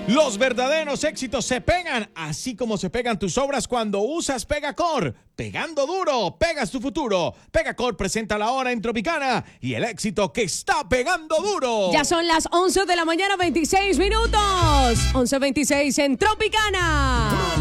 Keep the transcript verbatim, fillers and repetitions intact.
Los verdaderos éxitos se pegan, así como se pegan tus obras cuando usas Pegacor. Pegando duro, pegas tu futuro. Pegacor presenta la hora en Tropicana y el éxito que está pegando duro. Ya son las once de la mañana, veintiséis minutos. once veintiséis en Tropicana.